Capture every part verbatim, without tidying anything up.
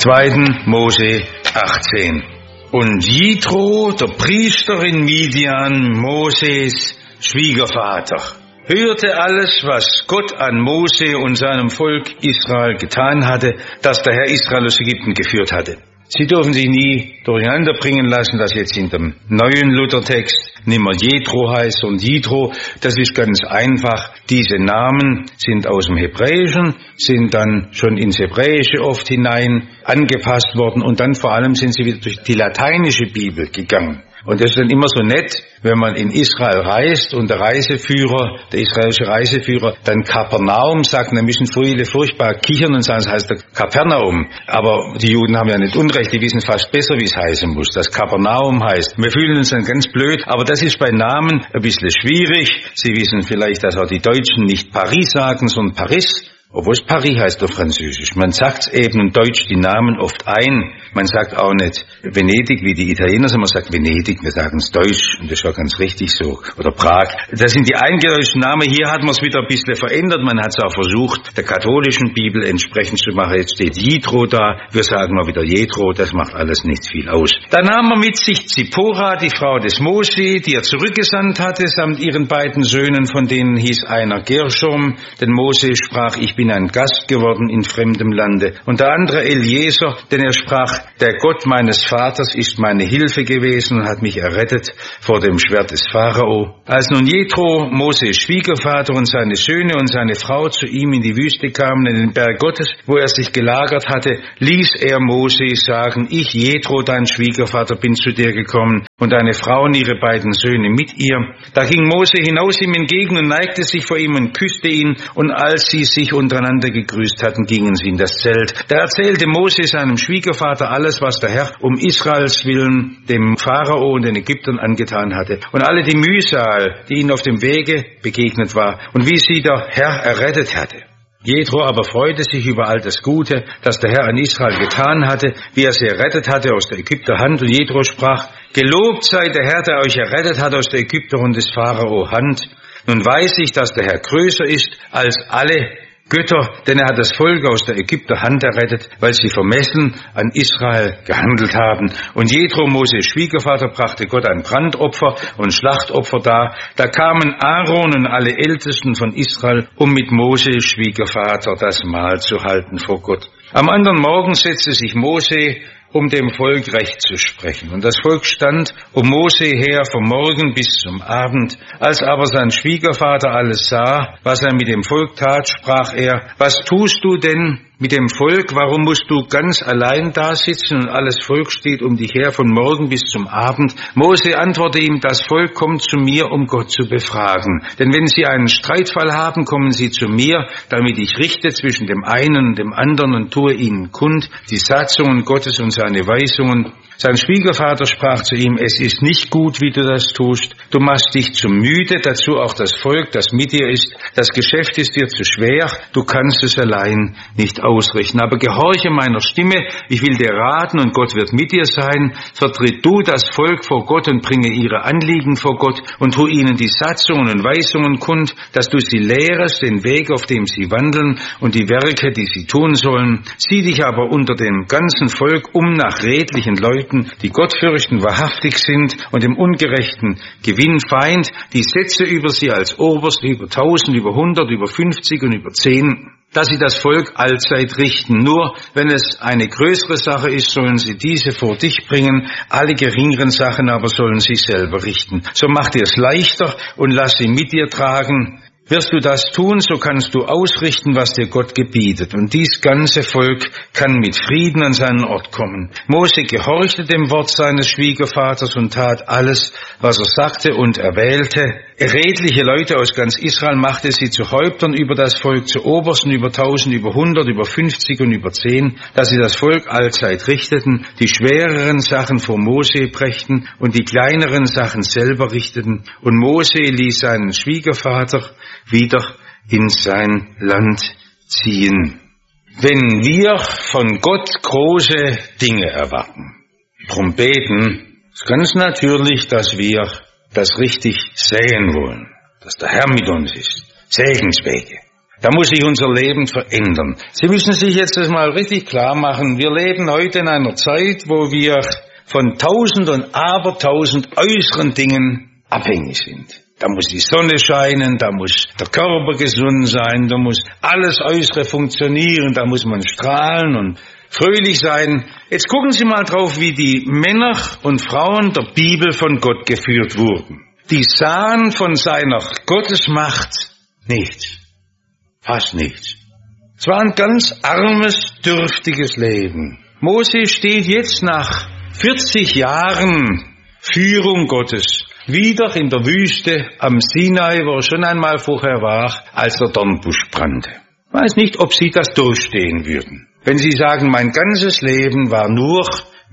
zweiten Mose achtzehn. Und Jitro, der Priester in Midian, Moses Schwiegervater, hörte alles, was Gott an Mose und seinem Volk Israel getan hatte, das der Herr Israel aus Ägypten geführt hatte. Sie dürfen sich nie durcheinander bringen lassen, dass jetzt in dem neuen Luthertext nicht mehr Jethro heißt und Jitro. Das ist ganz einfach. Diese Namen sind aus dem Hebräischen, sind dann schon ins Hebräische oft hinein angepasst worden und dann vor allem sind sie wieder durch die lateinische Bibel gegangen. Und das ist dann immer so nett, wenn man in Israel reist und der Reiseführer, der israelische Reiseführer, dann Kapernaum sagt, dann müssen viele furchtbar kichern und sagen, es heißt Kapernaum. Aber die Juden haben ja nicht Unrecht, die wissen fast besser, wie es heißen muss, dass Kapernaum heißt. Wir fühlen uns dann ganz blöd, aber das ist bei Namen ein bisschen schwierig. Sie wissen vielleicht, dass auch die Deutschen nicht Paris sagen, sondern Paris. Obwohl es Paris heißt auf Französisch. Man sagt eben in Deutsch die Namen oft ein. Man sagt auch nicht Venedig wie die Italiener, sondern man sagt Venedig. Wir sagen es Deutsch und das ist auch ganz richtig so. Oder Prag. Das sind die eingedeutschten Namen. Hier hat man es wieder ein bisschen verändert. Man hat es auch versucht, der katholischen Bibel entsprechend zu machen. Jetzt steht Jitro da. Wir sagen mal wieder Jethro. Das macht alles nicht viel aus. Dann nahm er mit sich Zippora, die Frau des Mose, die er zurückgesandt hatte, samt ihren beiden Söhnen, von denen hieß einer Gershom. Denn Mose sprach, ich bin ein Gast geworden in fremdem Lande. Und der andere Eliezer, denn er sprach, der Gott meines Vaters ist meine Hilfe gewesen und hat mich errettet vor dem Schwert des Pharao. Als nun Jethro, Moses Schwiegervater und seine Söhne und seine Frau zu ihm in die Wüste kamen, in den Berg Gottes, wo er sich gelagert hatte, ließ er Mose sagen, ich, Jethro, dein Schwiegervater, bin zu dir gekommen und deine Frau und ihre beiden Söhne mit ihr. Da ging Mose hinaus ihm entgegen und neigte sich vor ihm und küsste ihn, und als sie sich untereinander gegrüßt hatten, gingen sie in das Zelt. Da erzählte Mose seinem Schwiegervater alles, was der Herr um Israels willen dem Pharao und den Ägyptern angetan hatte, und alle die Mühsal, die ihnen auf dem Wege begegnet war, und wie sie der Herr errettet hatte. Jethro aber freute sich über all das Gute, das der Herr an Israel getan hatte, wie er sie errettet hatte aus der Ägypter Hand. Und Jethro sprach, gelobt sei der Herr, der euch errettet hat aus der Ägypter und des Pharao Hand. Nun weiß ich, dass der Herr größer ist als alle Götter, denn er hat das Volk aus der Ägypter Hand errettet, weil sie vermessen an Israel gehandelt haben. Und Jethro, Moses Schwiegervater, brachte Gott ein Brandopfer und Schlachtopfer dar. Da kamen Aaron und alle Ältesten von Israel, um mit Mose Schwiegervater das Mahl zu halten vor Gott. Am anderen Morgen setzte sich Mose, um dem Volk Recht zu sprechen. Und das Volk stand um Mose her vom Morgen bis zum Abend. Als aber sein Schwiegervater alles sah, was er mit dem Volk tat, sprach er, was tust du denn mit dem Volk? Warum musst du ganz allein da sitzen und alles Volk steht um dich her von Morgen bis zum Abend? Mose antwortete ihm, das Volk kommt zu mir, um Gott zu befragen. Denn wenn sie einen Streitfall haben, kommen sie zu mir, damit ich richte zwischen dem einen und dem anderen und tue ihnen kund die Satzungen Gottes und seine Weisungen. Sein Schwiegervater sprach zu ihm, es ist nicht gut, wie du das tust. Du machst dich zu müde, dazu auch das Volk, das mit dir ist. Das Geschäft ist dir zu schwer, du kannst es allein nicht ausrichten. Aber gehorche meiner Stimme, ich will dir raten und Gott wird mit dir sein. Vertritt du das Volk vor Gott und bringe ihre Anliegen vor Gott und tu ihnen die Satzungen und Weisungen kund, dass du sie lehrest, den Weg, auf dem sie wandeln und die Werke, die sie tun sollen. Sieh dich aber unter dem ganzen Volk um nach redlichen Leuten, die Gott fürchten, wahrhaftig sind und dem Ungerechten Gewinn Feind, die setze über sie als Oberste über tausend, über hundert, über fünfzig und über zehn, dass sie das Volk allzeit richten. Nur wenn es eine größere Sache ist, sollen sie diese vor dich bringen, alle geringeren Sachen aber sollen sie selber richten. So mach dir es leichter und lass sie mit dir tragen. Wirst du das tun, so kannst du ausrichten, was dir Gott gebietet. Und dies ganze Volk kann mit Frieden an seinen Ort kommen. Mose gehorchte dem Wort seines Schwiegervaters und tat alles, was er sagte, und erwählte redliche Leute aus ganz Israel, machte sie zu Häuptern über das Volk, zu Obersten über tausend, über hundert, über fünfzig und über zehn, dass sie das Volk allzeit richteten, die schwereren Sachen vor Mose brächten und die kleineren Sachen selber richteten. Und Mose ließ seinen Schwiegervater wieder in sein Land ziehen. Wenn wir von Gott große Dinge erwarten, drum beten, ist ganz natürlich, dass wir das richtig sehen wollen, dass der Herr mit uns ist. Segenswege. Da muss sich unser Leben verändern. Sie müssen sich jetzt das mal richtig klar machen. Wir leben heute in einer Zeit, wo wir von tausend und abertausend äußeren Dingen abhängig sind. Da muss die Sonne scheinen, da muss der Körper gesund sein, da muss alles Äußere funktionieren, da muss man strahlen und fröhlich sein. Jetzt gucken Sie mal drauf, wie die Männer und Frauen der Bibel von Gott geführt wurden. Die sahen von seiner Gottesmacht nichts, fast nichts. Es war ein ganz armes, dürftiges Leben. Mose steht jetzt nach vierzig Jahren Führung Gottes wieder in der Wüste am Sinai, wo er schon einmal vorher war, als der Dornbusch brannte. Ich weiß nicht, ob Sie das durchstehen würden. Wenn Sie sagen, mein ganzes Leben war nur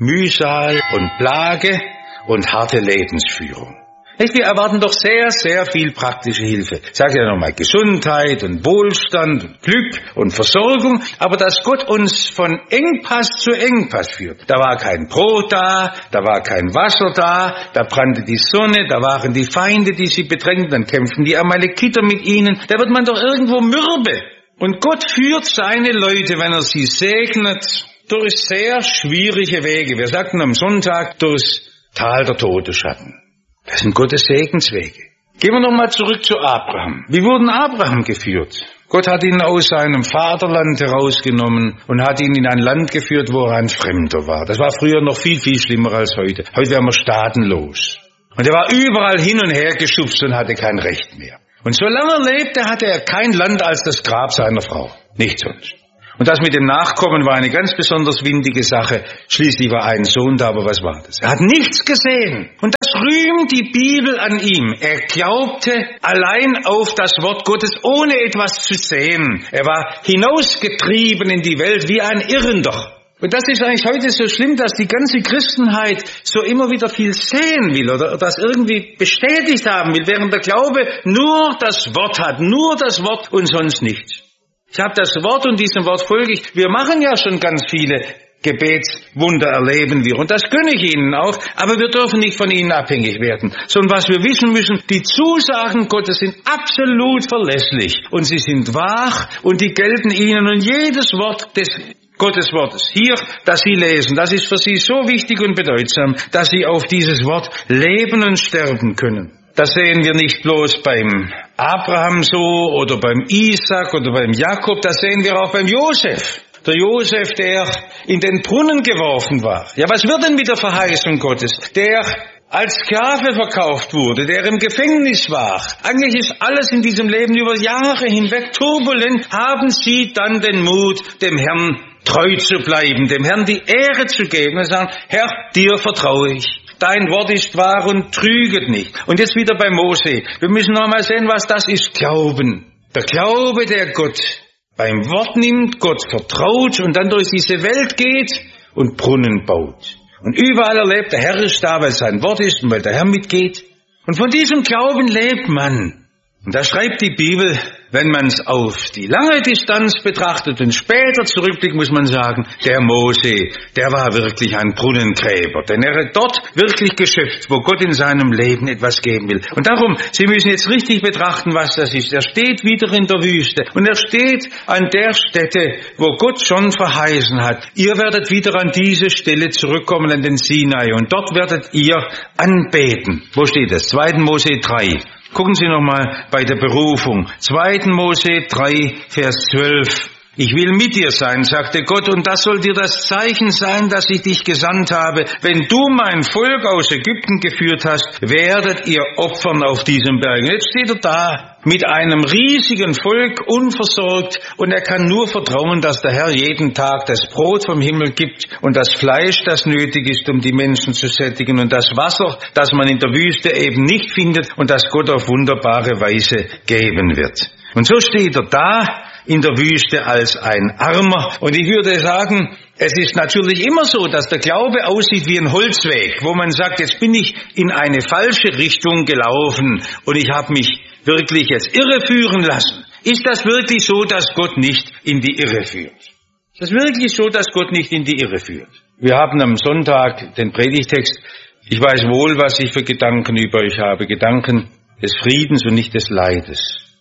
Mühsal und Plage und harte Lebensführung. Wir erwarten doch sehr, sehr viel praktische Hilfe. Ich sage ja nochmal Gesundheit und Wohlstand und Glück und Versorgung, aber dass Gott uns von Engpass zu Engpass führt. Da war kein Brot da, da war kein Wasser da, da brannte die Sonne, da waren die Feinde, die sie bedrängten, dann kämpften die Amalekiter mit ihnen. Da wird man doch irgendwo mürbe. Und Gott führt seine Leute, wenn er sie segnet, durch sehr schwierige Wege. Wir sagten am Sonntag, durchs Tal der Todesschatten. Das sind Gottes Segenswege. Gehen wir nochmal zurück zu Abraham. Wie wurden Abraham geführt? Gott hat ihn aus seinem Vaterland herausgenommen und hat ihn in ein Land geführt, wo er ein Fremder war. Das war früher noch viel, viel schlimmer als heute. Heute wären wir staatenlos. Und er war überall hin und her geschubst und hatte kein Recht mehr. Und solange er lebte, hatte er kein Land als das Grab seiner Frau. Nichts sonst. Und das mit dem Nachkommen war eine ganz besonders windige Sache. Schließlich war ein Sohn da, aber was war das? Er hat nichts gesehen. Und das rühmt die Bibel an ihm. Er glaubte allein auf das Wort Gottes, ohne etwas zu sehen. Er war hinausgetrieben in die Welt wie ein Irrender. Und das ist eigentlich heute so schlimm, dass die ganze Christenheit so immer wieder viel sehen will oder das irgendwie bestätigt haben will, während der Glaube nur das Wort hat, nur das Wort und sonst nichts. Ich habe das Wort und diesem Wort folge ich. Wir machen ja schon ganz viele Gebetswunder, erleben wir. Und das gönne ich Ihnen auch. Aber wir dürfen nicht von ihnen abhängig werden. Sondern was wir wissen müssen, die Zusagen Gottes sind absolut verlässlich. Und sie sind wahr und die gelten Ihnen. Und jedes Wort des Gotteswortes hier, das Sie lesen, das ist für Sie so wichtig und bedeutsam, dass Sie auf dieses Wort leben und sterben können. Das sehen wir nicht bloß beim Abraham so oder beim Isaac oder beim Jakob, das sehen wir auch beim Josef. Der Josef, der in den Brunnen geworfen war. Ja, was wird denn mit der Verheißung Gottes? Der als Sklave verkauft wurde, der im Gefängnis war. Eigentlich ist alles in diesem Leben über Jahre hinweg turbulent. Haben Sie dann den Mut, dem Herrn treu zu bleiben, dem Herrn die Ehre zu geben und sagen, Herr, dir vertraue ich. Dein Wort ist wahr und trüget nicht. Und jetzt wieder bei Mose. Wir müssen noch mal sehen, was das ist. Glauben. Der Glaube, der Gott beim Wort nimmt, Gott vertraut und dann durch diese Welt geht und Brunnen baut. Und überall erlebt, der Herr ist da, weil sein Wort ist und weil der Herr mitgeht. Und von diesem Glauben lebt man. Und da schreibt die Bibel, wenn man es auf die lange Distanz betrachtet und später zurückblickt, muss man sagen, der Mose, der war wirklich ein Brunnengräber. Denn er hat dort wirklich geschöpft, wo Gott in seinem Leben etwas geben will. Und darum, Sie müssen jetzt richtig betrachten, was das ist. Er steht wieder in der Wüste und er steht an der Stätte, wo Gott schon verheißen hat. Ihr werdet wieder an diese Stelle zurückkommen, an den Sinai. Und dort werdet ihr anbeten. Wo steht das? zweiter Mose drei. Gucken Sie nochmal bei der Berufung. zweiter Mose drei, Vers zwölf. Ich will mit dir sein, sagte Gott, und das soll dir das Zeichen sein, dass ich dich gesandt habe. Wenn du mein Volk aus Ägypten geführt hast, werdet ihr opfern auf diesem Berg. Und jetzt steht er da mit einem riesigen Volk, unversorgt, und er kann nur vertrauen, dass der Herr jeden Tag das Brot vom Himmel gibt und das Fleisch, das nötig ist, um die Menschen zu sättigen, und das Wasser, das man in der Wüste eben nicht findet und das Gott auf wunderbare Weise geben wird. Und so steht er da in der Wüste als ein Armer. Und ich würde sagen, es ist natürlich immer so, dass der Glaube aussieht wie ein Holzweg, wo man sagt, jetzt bin ich in eine falsche Richtung gelaufen und ich habe mich wirklich jetzt irreführen lassen. Ist das wirklich so, dass Gott nicht in die Irre führt? Ist das wirklich so, dass Gott nicht in die Irre führt? Wir haben am Sonntag den Predigtext, ich weiß wohl, was ich für Gedanken über euch habe, Gedanken des Friedens und nicht des Leides.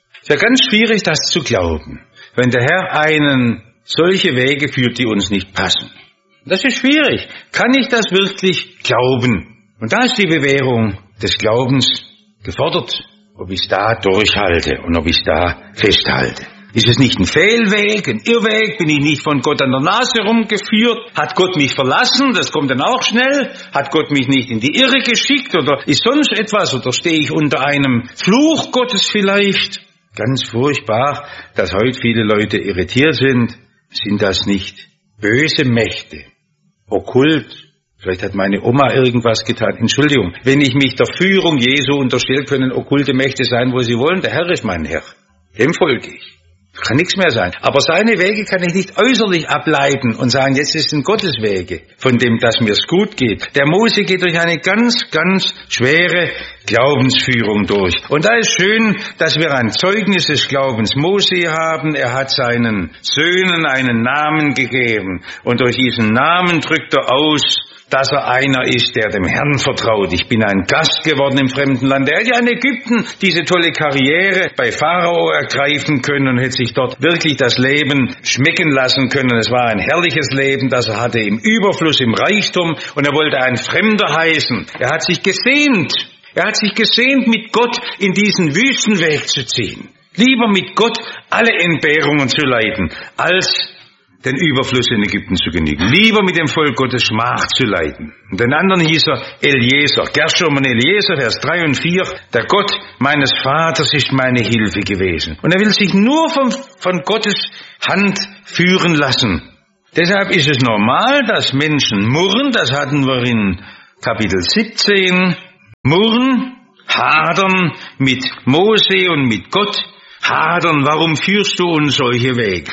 Es ist ja ganz schwierig, das zu glauben, wenn der Herr einen solche Wege führt, die uns nicht passen. Das ist schwierig. Kann ich das wirklich glauben? Und da ist die Bewährung des Glaubens gefordert, ob ich es da durchhalte und ob ich es da festhalte. Ist es nicht ein Fehlweg, ein Irrweg? Bin ich nicht von Gott an der Nase rumgeführt? Hat Gott mich verlassen? Das kommt dann auch schnell. Hat Gott mich nicht in die Irre geschickt? Oder ist sonst etwas? Oder stehe ich unter einem Fluch Gottes vielleicht? Ganz furchtbar, dass heute viele Leute irritiert sind. Sind das nicht böse Mächte? Okkult? Vielleicht hat meine Oma irgendwas getan. Entschuldigung, wenn ich mich der Führung Jesu unterstelle, können okkulte Mächte sein, wo sie wollen. Der Herr ist mein Herr. Dem folge ich. Kann nichts mehr sein. Aber seine Wege kann ich nicht äußerlich ableiten und sagen, jetzt sind Gottes Wege, von dem, dass mir's gut geht. Der Mose geht durch eine ganz, ganz schwere Glaubensführung durch. Und da ist schön, dass wir ein Zeugnis des Glaubens Mose haben. Er hat seinen Söhnen einen Namen gegeben. Und durch diesen Namen drückt er aus, dass er einer ist, der dem Herrn vertraut. Ich bin ein Gast geworden im fremden Land. Er hätte ja in Ägypten diese tolle Karriere bei Pharao ergreifen können und hätte sich dort wirklich das Leben schmecken lassen können. Es war ein herrliches Leben, das er hatte im Überfluss, im Reichtum, und er wollte ein Fremder heißen. Er hat sich gesehnt, er hat sich gesehnt, mit Gott in diesen Wüstenweg zu ziehen. Lieber mit Gott alle Entbehrungen zu leiden, als den Überfluss in Ägypten zu genügen. Lieber mit dem Volk Gottes Schmach zu leiden. Und den anderen hieß er Eliezer. Gershom und Eliezer, Vers drei und vier. Der Gott meines Vaters ist meine Hilfe gewesen. Und er will sich nur von, von Gottes Hand führen lassen. Deshalb ist es normal, dass Menschen murren. Das hatten wir in Kapitel siebzehn. Murren, hadern mit Mose und mit Gott. Hadern, warum führst du uns solche Wege?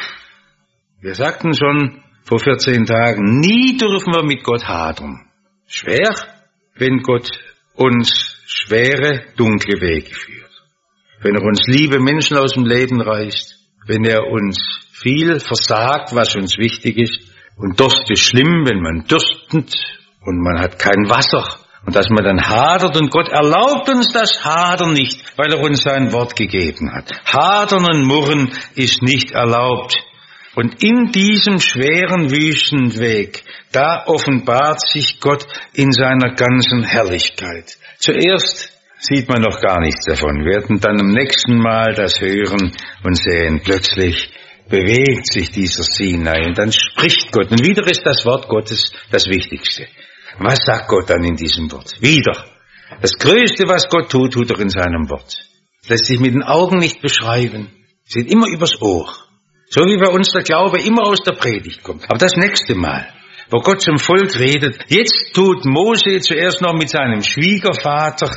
Wir sagten schon vor vierzehn Tagen, nie dürfen wir mit Gott hadern. Schwer, wenn Gott uns schwere, dunkle Wege führt. Wenn er uns liebe Menschen aus dem Leben reißt. Wenn er uns viel versagt, was uns wichtig ist. Und Durst ist schlimm, wenn man dürstet und man hat kein Wasser. Und dass man dann hadert, und Gott erlaubt uns das Hadern nicht, weil er uns sein Wort gegeben hat. Hadern und Murren ist nicht erlaubt. Und in diesem schweren Wüstenweg, da offenbart sich Gott in seiner ganzen Herrlichkeit. Zuerst sieht man noch gar nichts davon. Wir werden dann am nächsten Mal das hören und sehen, plötzlich bewegt sich dieser Sinai und dann spricht Gott. Und wieder ist das Wort Gottes das Wichtigste. Was sagt Gott dann in diesem Wort? Wieder. Das Größte, was Gott tut, tut er in seinem Wort. Das lässt sich mit den Augen nicht beschreiben. Es geht immer übers Ohr. So wie bei uns der Glaube immer aus der Predigt kommt. Aber das nächste Mal, wo Gott zum Volk redet, jetzt tut Mose zuerst noch mit seinem Schwiegervater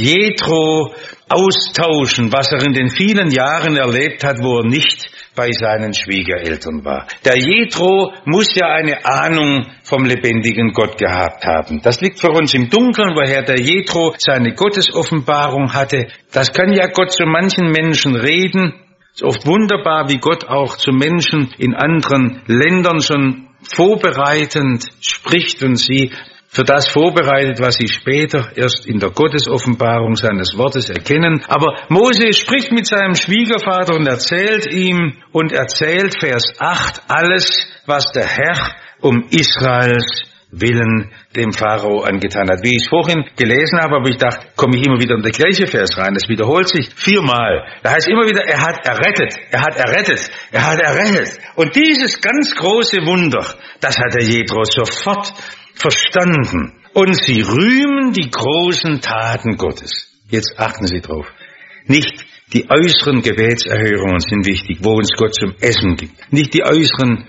Jethro austauschen, was er in den vielen Jahren erlebt hat, wo er nicht bei seinen Schwiegereltern war. Der Jethro muss ja eine Ahnung vom lebendigen Gott gehabt haben. Das liegt für uns im Dunkeln, woher der Jethro seine Gottesoffenbarung hatte. Das kann ja Gott zu manchen Menschen reden. Es ist oft wunderbar, wie Gott auch zu Menschen in anderen Ländern schon vorbereitend spricht und sie für das vorbereitet, was sie später erst in der Gottesoffenbarung seines Wortes erkennen. Aber Mose spricht mit seinem Schwiegervater und erzählt ihm und erzählt, Vers acht, alles, was der Herr um Israels Willen dem Pharao angetan hat. Wie ich es vorhin gelesen habe, habe ich gedacht, komme ich immer wieder in der gleiche Vers rein. Das wiederholt sich viermal. Da heißt immer wieder, er hat errettet, er hat errettet, er hat errettet. Und dieses ganz große Wunder, das hat der Jethro sofort verstanden. Und sie rühmen die großen Taten Gottes. Jetzt achten Sie drauf. Nicht die äußeren Gebetserhörungen sind wichtig, wo uns Gott zum Essen gibt. Nicht die äußeren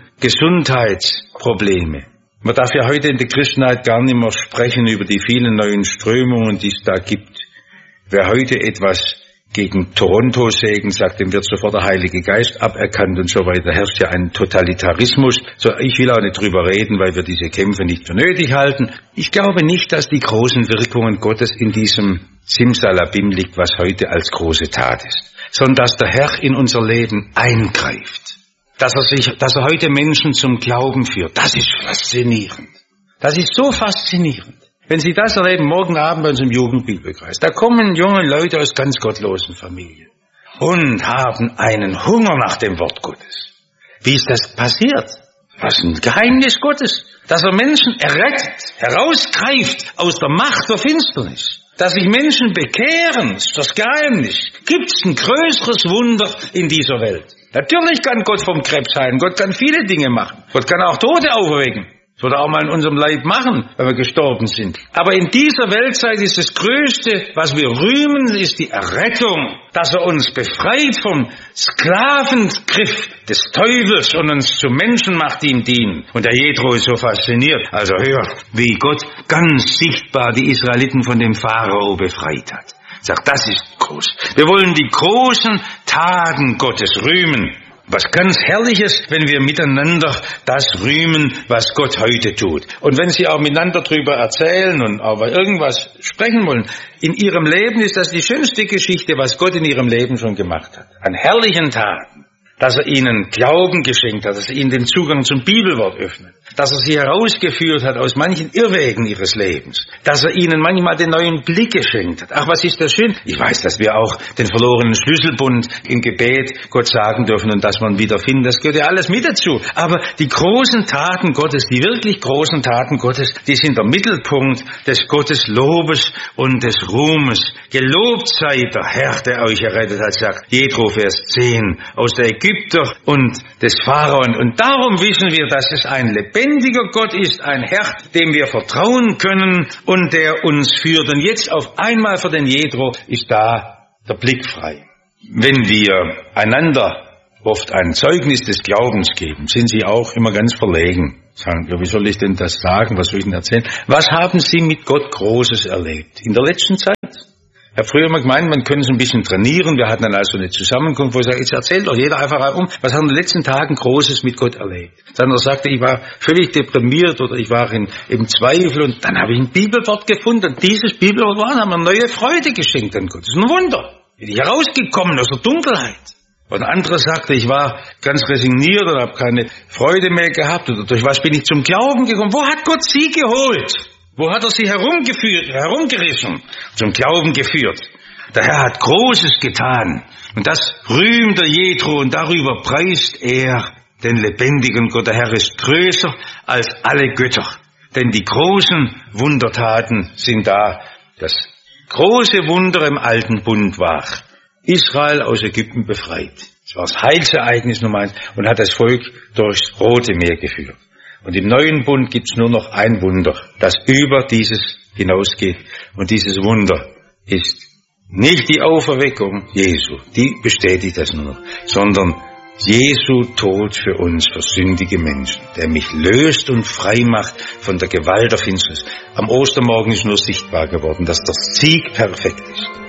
Gesundheitsprobleme. Man darf ja heute in der Christenheit gar nicht mehr sprechen über die vielen neuen Strömungen, die es da gibt. Wer heute etwas gegen Toronto sägen sagt, dem wird sofort der Heilige Geist aberkannt und so weiter. Da herrscht ja ein Totalitarismus. So, ich will auch nicht drüber reden, weil wir diese Kämpfe nicht für nötig halten. Ich glaube nicht, dass die großen Wirkungen Gottes in diesem Simsalabim liegt, was heute als große Tat ist, sondern dass der Herr in unser Leben eingreift. Dass er sich, dass er heute Menschen zum Glauben führt. Das ist faszinierend. Das ist so faszinierend. Wenn Sie das erleben, morgen Abend bei uns im Jugendbibelkreis, da kommen junge Leute aus ganz gottlosen Familien. und haben einen Hunger nach dem Wort Gottes. Wie ist das passiert? Was ist ein Geheimnis Gottes? Dass er Menschen errettet, herausgreift aus der Macht der Finsternis. Dass sich Menschen bekehren, ist das Geheimnis. Gibt es ein größeres Wunder in dieser Welt? Natürlich kann Gott vom Krebs heilen. Gott kann viele Dinge machen. Gott kann auch Tote auferwecken. Das wird er auch mal in unserem Leib machen, wenn wir gestorben sind. Aber in dieser Weltzeit ist das Größte, was wir rühmen, ist die Errettung. Dass er uns befreit vom Sklavengriff des Teufels und uns zu Menschen macht, die ihm dienen. Und der Jethro ist so fasziniert. Also hört, wie Gott ganz sichtbar die Israeliten von dem Pharao befreit hat. Sagt, das ist groß. Wir wollen die großen Taten Gottes rühmen. Was ganz Herrliches, wenn wir miteinander das rühmen, was Gott heute tut. Und wenn Sie auch miteinander drüber erzählen und über irgendwas sprechen wollen, in Ihrem Leben ist das die schönste Geschichte, was Gott in Ihrem Leben schon gemacht hat. An herrlichen Taten. Dass er ihnen Glauben geschenkt hat, dass er ihnen den Zugang zum Bibelwort öffnet, dass er sie herausgeführt hat aus manchen Irrwegen ihres Lebens, dass er ihnen manchmal den neuen Blick geschenkt hat. Ach, was ist das schön? Ich weiß, dass wir auch den verlorenen Schlüsselbund im Gebet Gott sagen dürfen und dass man wieder findet, das gehört ja alles mit dazu. Aber die großen Taten Gottes, die wirklich großen Taten Gottes, die sind der Mittelpunkt des Gotteslobes und des Ruhmes. Gelobt sei der Herr, der euch errettet hat, sagt Jethro, Vers zehn, aus der Ägypter und des Pharao. Und darum wissen wir, dass es ein lebendiger Gott ist, ein Herr, dem wir vertrauen können und der uns führt. Und jetzt auf einmal für den Jethro ist da der Blick frei. Wenn wir einander oft ein Zeugnis des Glaubens geben, sind sie auch immer ganz verlegen. Sagen, ja, wie soll ich denn das sagen, was soll ich denn erzählen? Was haben Sie mit Gott Großes erlebt in der letzten Zeit? Ich habe früher immer gemeint, man könnte es ein bisschen trainieren. Wir hatten dann also eine Zusammenkunft, wo ich sage, jetzt erzählt doch jeder einfach um, was hat in den letzten Tagen Großes mit Gott erlebt. Dann er sagte, ich war völlig deprimiert oder ich war in, im Zweifel und dann habe ich ein Bibelwort gefunden. Und dieses Bibelwort war, haben mir neue Freude geschenkt an Gott. Das ist ein Wunder. Bin ich herausgekommen aus der Dunkelheit. Und ein anderer sagte, ich war ganz resigniert und habe keine Freude mehr gehabt. Oder durch was bin ich zum Glauben gekommen? Wo hat Gott Sie geholt? Wo hat er sie herumgeführt, herumgerissen, zum Glauben geführt? Der Herr hat Großes getan. Und das rühmt der Jethro und darüber preist er den lebendigen Gott. Der Herr ist größer als alle Götter. Denn die großen Wundertaten sind da. Das große Wunder im alten Bund war Israel aus Ägypten befreit. Das war das Heilsereignis Nummer eins und hat das Volk durchs Rote Meer geführt. Und im neuen Bund gibt's nur noch ein Wunder, das über dieses hinausgeht. Und dieses Wunder ist nicht die Auferweckung Jesu, die bestätigt das nur noch, sondern Jesu Tod für uns, für sündige Menschen, der mich löst und frei macht von der Gewalt der Finsternis. Am Ostermorgen ist nur sichtbar geworden, dass der Sieg perfekt ist.